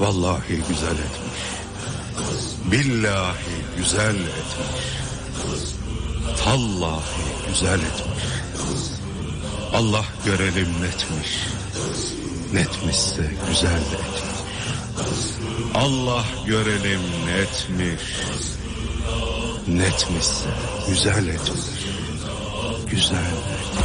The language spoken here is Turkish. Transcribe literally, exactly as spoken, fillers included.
Vallahi güzel etmiş. Billahi güzel etmiş. Tallahi güzel etmiş. Allah görelim netmiş. Netmişse güzel etmiş. Allah görelim netmiş. Netmişse güzel etmiş. Güzel etmiş.